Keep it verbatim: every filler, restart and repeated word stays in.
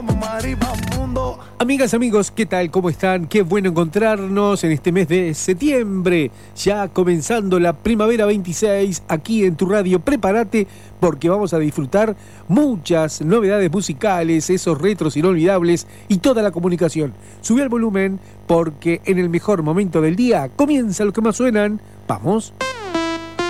Amigas, amigos, ¿qué tal? ¿Cómo están? Qué bueno encontrarnos en este mes de septiembre, ya comenzando la primavera veintiséis, aquí en tu radio. Prepárate porque vamos a disfrutar muchas novedades musicales, esos retros inolvidables y toda la comunicación. Subí el volumen porque en el mejor momento del día comienza lo que más suenan. ¡Vamos!